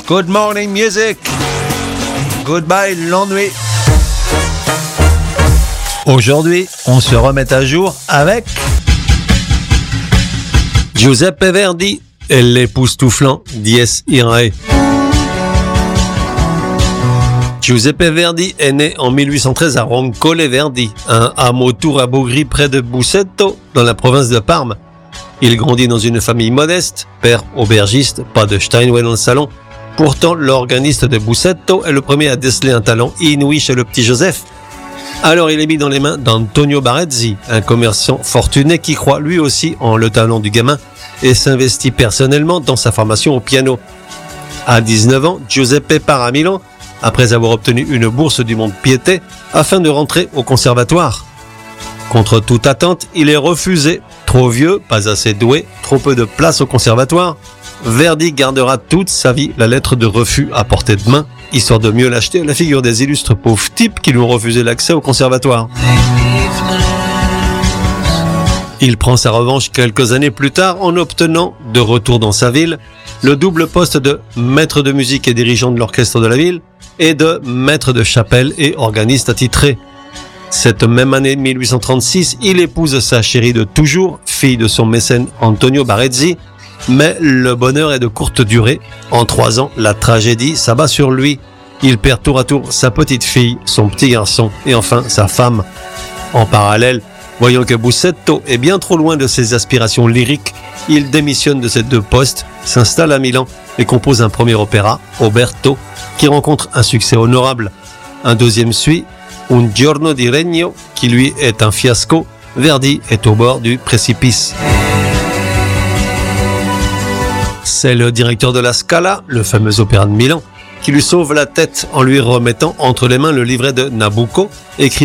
Good morning music. Goodbye l'ennui. Aujourd'hui, on se remet à jour avec Giuseppe Verdi et l'époustouflant Dies Irae. Giuseppe Verdi est né en 1813 à Roncole Verdi, un hameau tour à Beaugris près de Busseto, dans la province de Parme. Il grandit dans une famille modeste, père aubergiste, pas de Steinway dans le salon. Pourtant, l'organiste de Busseto est le premier à déceler un talent inouï chez le petit Joseph. Alors il est mis dans les mains d'Antonio Barezzi, un commerçant fortuné qui croit lui aussi en le talent du gamin et s'investit personnellement dans sa formation au piano. À 19 ans, Giuseppe part à Milan, après avoir obtenu une bourse du Mont-Piété, afin de rentrer au conservatoire. Contre toute attente, il est refusé. Trop vieux, pas assez doué, trop peu de place au conservatoire. Verdi gardera toute sa vie la lettre de refus à portée de main, histoire de mieux l'acheter à la figure des illustres pauvres types qui lui ont refusé l'accès au conservatoire. Il prend sa revanche quelques années plus tard en obtenant, de retour dans sa ville, le double poste de maître de musique et dirigeant de l'orchestre de la ville et de maître de chapelle et organiste attitré. Cette même année 1836, il épouse sa chérie de toujours, fille de son mécène Antonio Barezzi, mais le bonheur est de courte durée. En 3 ans, la tragédie s'abat sur lui. Il perd tour à tour sa petite fille, son petit garçon et enfin sa femme. En parallèle, voyant que Busseto est bien trop loin de ses aspirations lyriques, il démissionne de ces 2 postes, s'installe à Milan et compose un premier opéra, Oberto, qui rencontre un succès honorable. Un deuxième suit, Un giorno di regno, qui lui est un fiasco. Verdi est au bord du précipice. C'est le directeur de la Scala, le fameux opéra de Milan, qui lui sauve la tête en lui remettant entre les mains le livret de Nabucco, écrit